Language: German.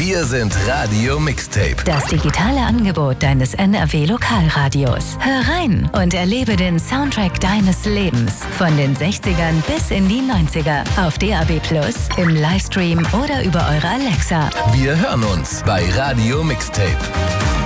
Wir sind Radio Mixtape. Das digitale Angebot deines NRW-Lokalradios. Hör rein und erlebe den Soundtrack deines Lebens. Von den 60ern bis in die 90er. Auf DAB+, im Livestream oder über eure Alexa. Wir hören uns bei Radio Mixtape.